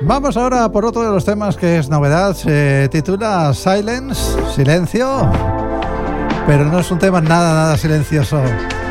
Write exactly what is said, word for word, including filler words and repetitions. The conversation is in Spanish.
Vamos ahora por otro de los temas que es novedad. Se titula Silence, silencio, pero no es un tema nada, nada silencioso.